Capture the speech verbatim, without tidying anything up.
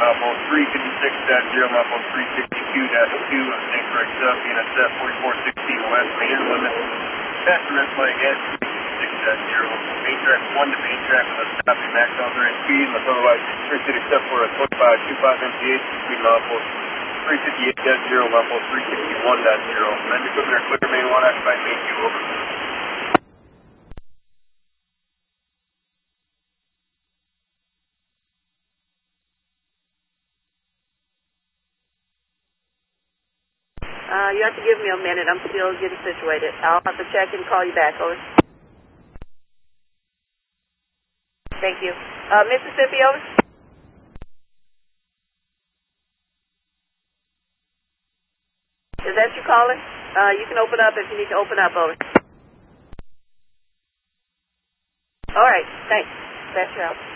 Mapple three fifty-six dash zero, Mapple three sixty-two dash two, incorrect sub, N S F forty-four sixteen west, main limit, passenger flight at three fifty-six dash zero, main track one to main track with a stopping max authorized speed, unless otherwise restricted except for a twenty-five twenty-five M P H between Mapple three fifty-eight dash zero, Mapple three sixty-one dash zero, men equipment are clear, main one occupied, main two over. Uh, you have to give me a minute. I'm still getting situated. I'll have to check and call you back. Over. Thank you. Uh, Mississippi, over. Is that you calling? Uh, you can open up if you need to open up, over. All right. Thanks. That's your help.